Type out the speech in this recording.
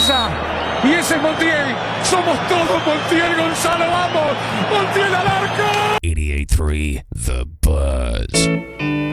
casa. Y ese es Montiel. Somos todos Montiel, Gonzalo. Vamos. Montiel al arco. 88.3 The Buzz.